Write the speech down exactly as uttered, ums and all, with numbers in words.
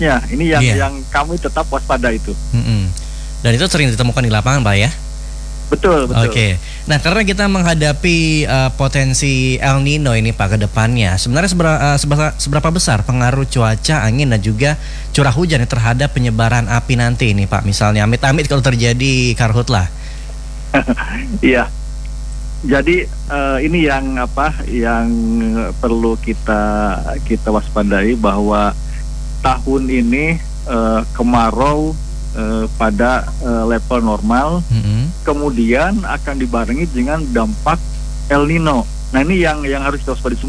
dampaknya. Ini yang Iya. yang kami tetap waspada itu. Mm-mm. Dan itu sering ditemukan di lapangan, Pak ya? Betul, betul. Oke. Nah, karena kita menghadapi uh, potensi El Nino ini Pak ke depannya, sebenarnya sebera, uh, seberapa, seberapa besar pengaruh cuaca, angin dan juga curah hujan terhadap penyebaran api nanti ini Pak? Misalnya amit-amit kalau terjadi karhutlah. Iya. Jadi uh, ini yang apa yang perlu kita kita waspadai, bahwa tahun ini uh, kemarau Uh, pada uh, level normal, Mm-hmm. kemudian akan dibarengi dengan dampak El Nino. Nah ini yang yang harus kita waspadai semua.